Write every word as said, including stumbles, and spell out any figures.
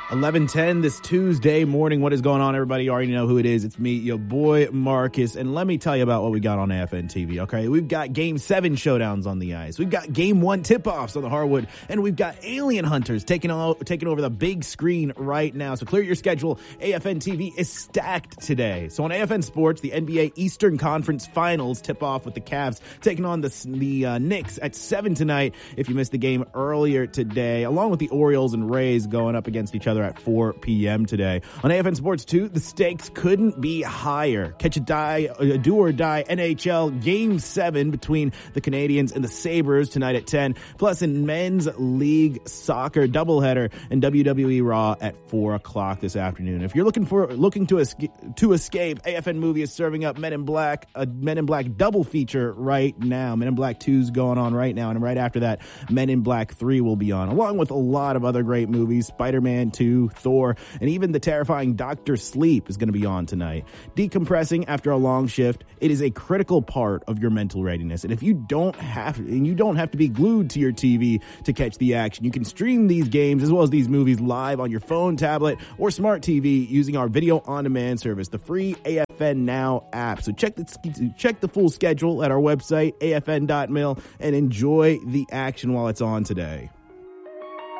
eleven ten this Tuesday morning. What is going on, everybody? You already know who it is. It's me, your boy Marcus. And let me tell you about what we got on A F N T V, okay? We've got Game seven showdowns on the ice. We've got Game one tip-offs on the hardwood. And we've got Alien Hunters taking, all, taking over the big screen right now. So clear your schedule. A F N T V is stacked today. So on A F N Sports, the N B A Eastern Conference Finals tip off with the Cavs taking on the, the uh, Knicks at seven tonight. If you missed the game earlier today, along with the Orioles and Rays going up against each other at four p.m. today. On A F N Sports two, the stakes couldn't be higher. Catch a die, a do or die N H L Game seven between the Canadiens and the Sabres tonight at ten. Plus in Men's League Soccer doubleheader and W W E Raw at four o'clock this afternoon. If you're looking for looking to escape, to escape, A F N Movie is serving up Men in Black, a Men in Black double feature right now. Men in Black two is going on right now, and right after that, Men in Black three will be on, along with a lot of other great movies. Spider-Man two, Thor, and even the terrifying Doctor Sleep is going to be on tonight. Decompressing after a long shift, it is a critical part of your mental readiness. And if you don't have, and you don't have to be glued to your T V to catch the action, you can stream these games as well as these movies live on your phone, tablet, or smart T V using our video on demand service, the free A F N Now app. So check the check the full schedule at our website, A F N dot mil, and enjoy the action while it's on today.